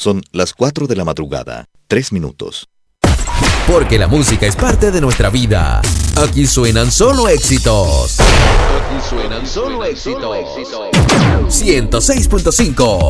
Son las 4 de la madrugada, 3 minutos. Porque la música es parte de nuestra vida. Aquí suenan solo éxitos. Aquí suenan solo éxitos. 106.5